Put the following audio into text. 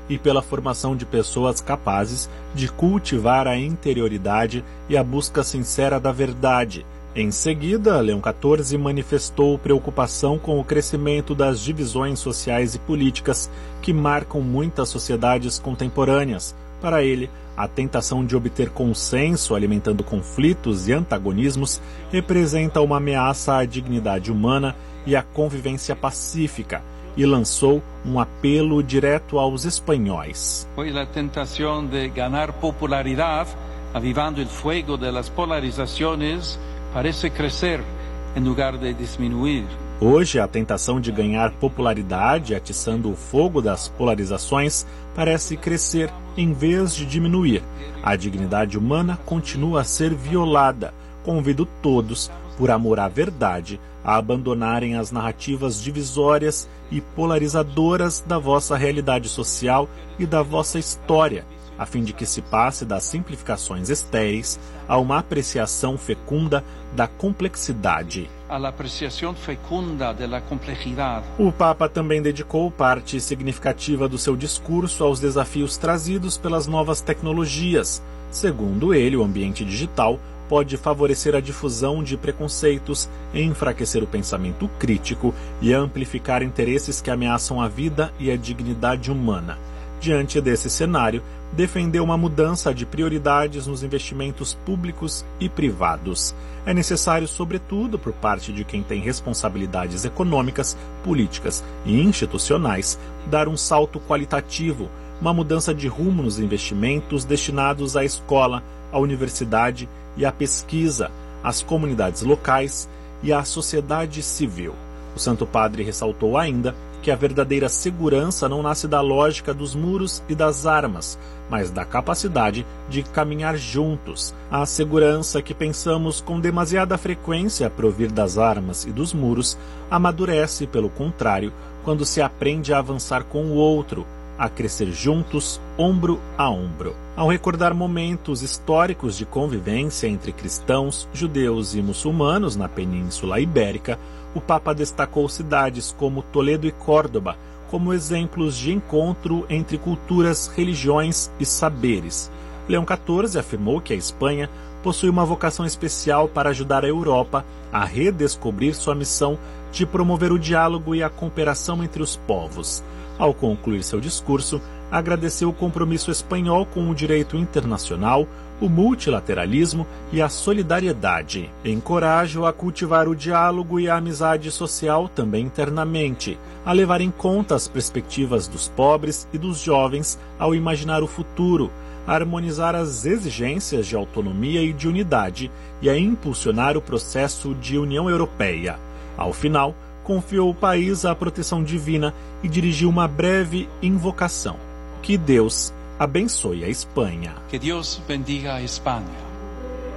e pela formação de pessoas capazes de cultivar a interioridade e a busca sincera da verdade. Em seguida, Leão XIV manifestou preocupação com o crescimento das divisões sociais e políticas que marcam muitas sociedades contemporâneas. Para ele, a tentação de obter consenso alimentando conflitos e antagonismos representa uma ameaça à dignidade humana e à convivência pacífica, e lançou um apelo direto aos espanhóis. Hoje a tentação de ganhar popularidade, avivando o fogo das polarizações, parece crescer em lugar de diminuir. Hoje, a tentação de ganhar popularidade, atiçando o fogo das polarizações, parece crescer em vez de diminuir. A dignidade humana continua a ser violada. Convido todos, por amor à verdade, a abandonarem as narrativas divisórias e polarizadoras da vossa realidade social e da vossa história, a fim de que se passe das simplificações estéreis a uma apreciação fecunda da complexidade. A apreciação fecunda da complexidade. O Papa também dedicou parte significativa do seu discurso aos desafios trazidos pelas novas tecnologias. Segundo ele, o ambiente digital pode favorecer a difusão de preconceitos, enfraquecer o pensamento crítico e amplificar interesses que ameaçam a vida e a dignidade humana. Diante desse cenário, defendeu uma mudança de prioridades nos investimentos públicos e privados. É necessário, sobretudo, por parte de quem tem responsabilidades econômicas, políticas e institucionais, dar um salto qualitativo, uma mudança de rumo nos investimentos destinados à escola, à universidade e à pesquisa, às comunidades locais e à sociedade civil. O Santo Padre ressaltou ainda que a verdadeira segurança não nasce da lógica dos muros e das armas, mas da capacidade de caminhar juntos. A segurança que pensamos com demasiada frequência provir das armas e dos muros amadurece, pelo contrário, quando se aprende a avançar com o outro, a crescer juntos, ombro a ombro. Ao recordar momentos históricos de convivência entre cristãos, judeus e muçulmanos na Península Ibérica, o Papa destacou cidades como Toledo e Córdoba como exemplos de encontro entre culturas, religiões e saberes. Leão XIV afirmou que a Espanha possui uma vocação especial para ajudar a Europa a redescobrir sua missão de promover o diálogo e a cooperação entre os povos. Ao concluir seu discurso, agradeceu o compromisso espanhol com o direito internacional, o multilateralismo e a solidariedade. Encoraja-o a cultivar o diálogo e a amizade social também internamente, a levar em conta as perspectivas dos pobres e dos jovens ao imaginar o futuro, a harmonizar as exigências de autonomia e de unidade e a impulsionar o processo de União Europeia. Ao final, confiou o país à proteção divina e dirigiu uma breve invocação. Que Deus abençoe a Espanha. Que Deus bendiga a Espanha.